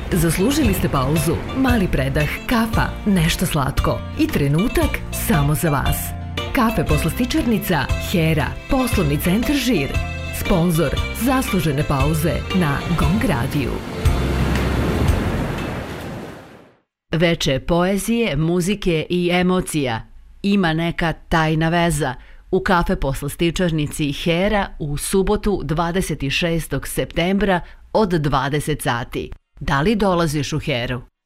Zaslužili ste pauzu, mali predah, kafa, nešto slatko i trenutak samo za vas. Kafe poslastičarnica Hera, poslovni centar Žir. Sponzor zaslužene pauze na GONG radiju. Veče poezije, muzike i emocija. Ima neka tajna veza u kafe poslastičarnici Hera u subotu 26. septembra od 20 sati. Da li dolaziš u Heru?